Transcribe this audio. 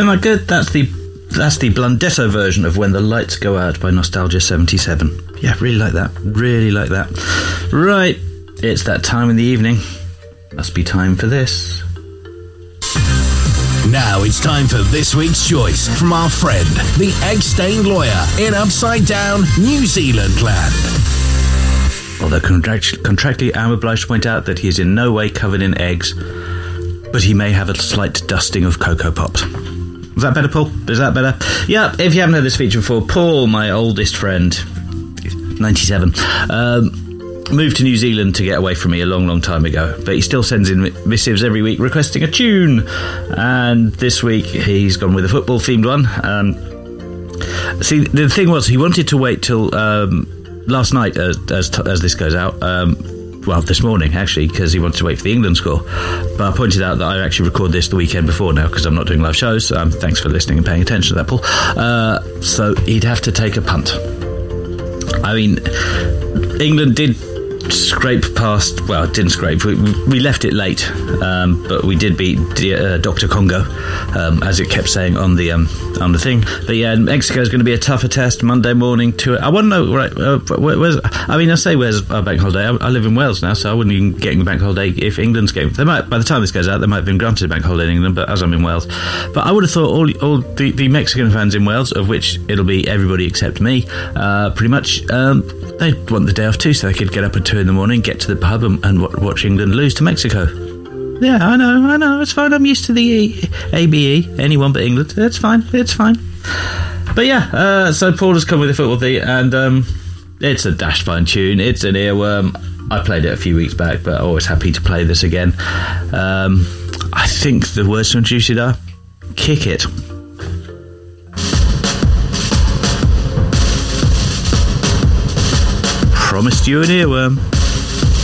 Isn't that good? That's the Blundetto version of When the Lights Go Out by Nostalgia 77. Yeah, really like that. Really like that. Right, it's that time in the evening. Must be time for this. Now it's time for this week's choice from our friend, the egg-stained lawyer in Upside Down, New Zealand land. Although contractually I'm obliged to point out that he is in no way covered in eggs, but he may have a slight dusting of Cocoa Pops. Is that better, Paul? Is that better? Yeah, if you haven't heard this feature before, Paul, my oldest friend, 97, moved to New Zealand to get away from me a long, long time ago, but he still sends in missives every week requesting a tune, and this week he's gone with a football-themed one. See, the thing was, he wanted to wait till last night, as this goes out, this morning, actually, because he wanted to wait for the England score. But I pointed out that I actually record this the weekend before now, because I'm not doing live shows. Thanks for listening and paying attention to that, Paul. So he'd have to take a punt. I mean, England did scrape past, well, it didn't scrape, we left it late, but we did beat Dr. Congo, as it kept saying on the thing. But yeah, Mexico's going to be a tougher test Monday morning. I want to know, right, where's our bank holiday? I live in Wales now, so I wouldn't even get a bank holiday if England's game. They might, by the time this goes out, they might have been granted a bank holiday in England, but as I'm in Wales. But I would have thought all the Mexican fans in Wales, of which it'll be everybody except me, pretty much, they want the day off too, so they could get up at 2 a.m, get to the pub and watch England lose to Mexico. Yeah, I know, it's fine. I'm used to the ABE, anyone but England. It's fine. But yeah, so Paul has come with a football thing, and it's a dash fine tune. It's an earworm. I played it a few weeks back, but always happy to play this again. I think the words to introduce it are kick it. Promised you an earworm.